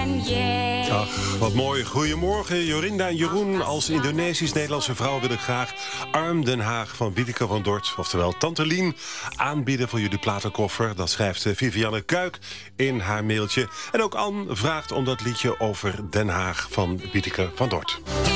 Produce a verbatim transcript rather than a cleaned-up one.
en jij. Ach, wat mooi. Goedemorgen, Jorinda en Jeroen. Als Indonesisch-Nederlandse vrouw wil ik graag Arm Den Haag van Wieteke van Dort, oftewel Tante Lien, aanbieden voor jullie platenkoffer. Dat schrijft Vivianne Kuik in haar mailtje. En ook Anne vraagt om dat liedje over Den Haag van Wieteke van Dort.